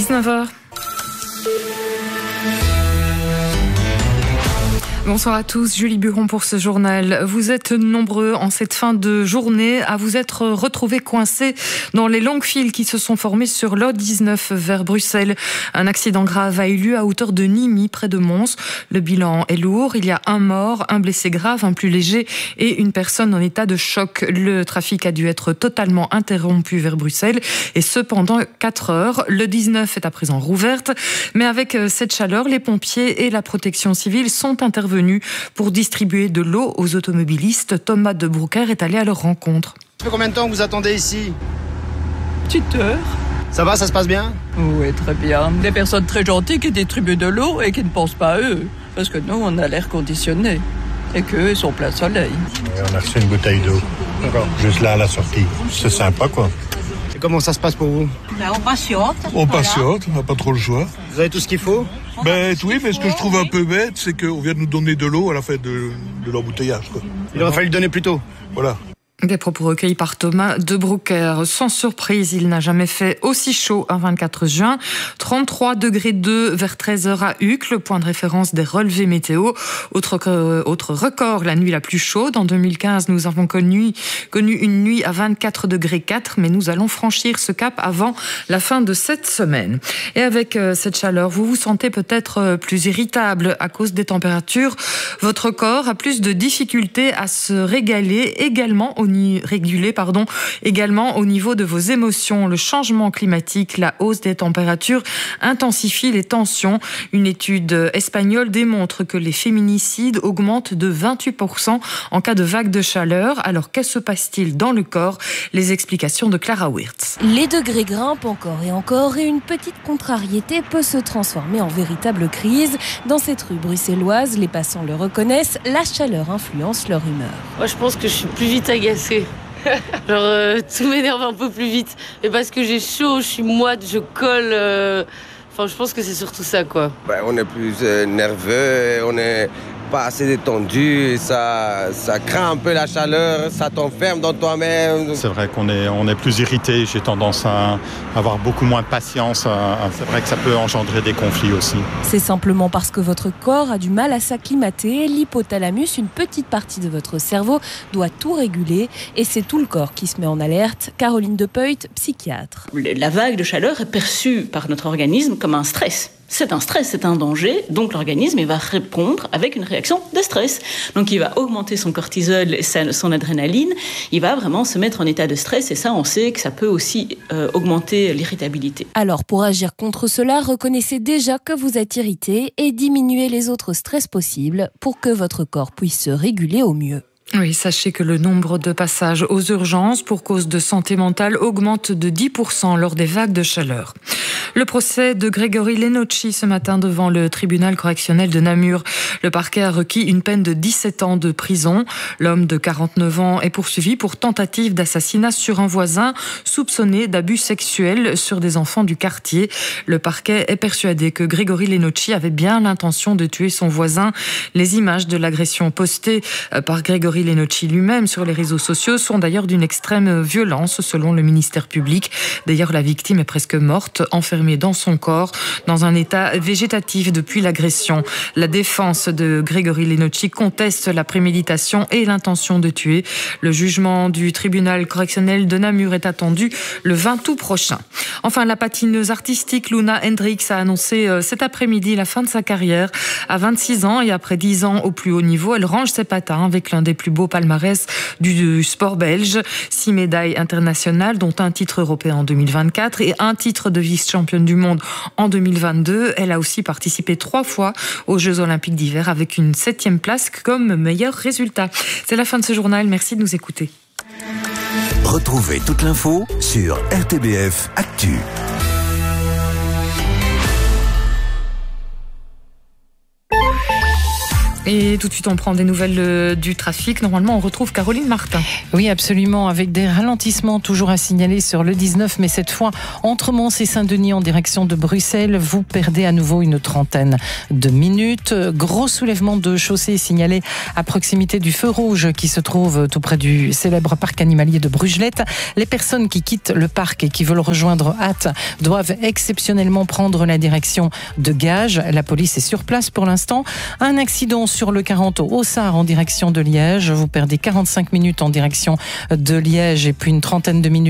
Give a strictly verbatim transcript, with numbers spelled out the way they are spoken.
dix-neuf heures. Bonsoir à tous, Julie Buron pour ce journal. Vous êtes nombreux en cette fin de journée à vous être retrouvés coincés dans les longues files qui se sont formées sur l'O dix-neuf vers Bruxelles. Un accident grave a eu lieu à hauteur de Nîmes, près de Mons. Le bilan est lourd, il y a un mort, un blessé grave, un plus léger et une personne en état de choc. Le trafic a dû être totalement interrompu vers Bruxelles et ce pendant quatre heures. Le dix-neuf est à présent rouverte, mais avec cette chaleur, les pompiers et la protection civile sont intervenus pour distribuer de l'eau aux automobilistes. Thomas de Broucker est allé à leur rencontre. Ça fait combien de temps que vous attendez ici? Petite heure. Ça va, ça se passe bien? Oui, très bien. Des personnes très gentilles qui distribuent de l'eau et qui ne pensent pas à eux. Parce que nous, on a l'air conditionné. Et qu'eux, ils sont plein soleil. Et on a reçu une bouteille d'eau. D'accord. Juste là, à la sortie. C'est sympa, quoi. Et comment ça se passe pour vous? Ben, on patiente. On patiente, on n'a pas trop le choix. Vous avez tout ce qu'il faut? Ben oui, mais ce que je trouve un peu bête, c'est qu'on vient de nous donner de l'eau à la fin de, de l'embouteillage, quoi. Il aurait fallu le donner plus tôt. Voilà. Des propos recueillis par Thomas de Broucker. Sans surprise, il n'a jamais fait aussi chaud un vingt-quatre juin. trente-trois degrés deux vers treize heures à Uccle, le point de référence des relevés météo. Autre, euh, autre record, la nuit la plus chaude. En deux mille quinze, nous avons connu, connu une nuit à vingt-quatre degrés quatre, mais nous allons franchir ce cap avant la fin de cette semaine. Et avec euh, cette chaleur, vous vous sentez peut-être euh, plus irritable à cause des températures. Votre corps a plus de difficultés à se régaler également au réguler pardon, également au niveau de vos émotions. Le changement climatique, la hausse des températures intensifie les tensions. Une étude espagnole démontre que les féminicides augmentent de vingt-huit pour cent en cas de vague de chaleur. Alors, que se passe-t-il dans le corps? Les explications de Clara Wirtz. Les degrés grimpent encore et encore et une petite contrariété peut se transformer en véritable crise. Dans cette rue bruxelloise, les passants le reconnaissent, la chaleur influence leur humeur. Moi, je pense que je suis plus vite agacée. Genre euh, tout m'énerve un peu plus vite. Et parce que j'ai chaud, je suis moite, je colle. Euh... Enfin, je pense que c'est surtout ça, quoi. Ben, on est plus euh, nerveux, on est pas assez détendu, ça, ça craint un peu la chaleur, ça t'enferme dans toi-même. C'est vrai qu'on est, on est plus irrité, j'ai tendance à avoir beaucoup moins de patience. C'est vrai que ça peut engendrer des conflits aussi. C'est simplement parce que votre corps a du mal à s'acclimater. L'hypothalamus, une petite partie de votre cerveau, doit tout réguler et c'est tout le corps qui se met en alerte. Caroline Depeut, psychiatre. La vague de chaleur est perçue par notre organisme comme un stress. C'est un stress, c'est un danger, donc l'organisme il va répondre avec une réaction de stress. Donc il va augmenter son cortisol et son adrénaline, il va vraiment se mettre en état de stress et ça on sait que ça peut aussi euh, augmenter l'irritabilité. Alors pour agir contre cela, reconnaissez déjà que vous êtes irrité et diminuez les autres stress possibles pour que votre corps puisse se réguler au mieux. Oui, sachez que le nombre de passages aux urgences pour cause de santé mentale augmente de dix pour cent lors des vagues de chaleur. Le procès de Grégory Lenocci ce matin devant le tribunal correctionnel de Namur. Le parquet a requis une peine de dix-sept ans de prison. L'homme de quarante-neuf ans est poursuivi pour tentative d'assassinat sur un voisin soupçonné d'abus sexuels sur des enfants du quartier. Le parquet est persuadé que Grégory Lenocci avait bien l'intention de tuer son voisin. Les images de l'agression postées par Grégory Lenocci lui-même sur les réseaux sociaux sont d'ailleurs d'une extrême violence selon le ministère public. D'ailleurs, la victime est presque morte, enfermée dans son corps, dans un état végétatif depuis l'agression. La défense de Grégory Lenocci conteste la préméditation et l'intention de tuer. Le jugement du tribunal correctionnel de Namur est attendu le vingt août prochain. Enfin, la patineuse artistique Luna Hendricks a annoncé cet après-midi la fin de sa carrière. À vingt-six ans et après dix ans au plus haut niveau, elle range ses patins avec l'un des plus beaux palmarès du sport belge. Six médailles internationales, dont un titre européen en deux mille vingt-quatre et un titre de vice-championne du monde en deux mille vingt-deux. Elle a aussi participé trois fois aux Jeux Olympiques d'hiver avec une septième place comme meilleur résultat. C'est la fin de ce journal. Merci de nous écouter. Retrouvez toute l'info sur R T B F Actu. Et tout de suite, on prend des nouvelles du trafic. Normalement, on retrouve Caroline Martin. Oui, absolument, avec des ralentissements toujours à signaler sur le dix-neuf, mais cette fois, entre Mons et Saint-Denis en direction de Bruxelles, vous perdez à nouveau une trentaine de minutes. Gros soulèvement de chaussée signalé à proximité du feu rouge qui se trouve tout près du célèbre parc animalier de Brugelette. Les personnes qui quittent le parc et qui veulent rejoindre Ath doivent exceptionnellement prendre la direction de Gage. La police est sur place pour l'instant. Un accident sur le quarante au Haussard en direction de Liège. Vous perdez quarante-cinq minutes en direction de Liège et puis une trentaine de minutes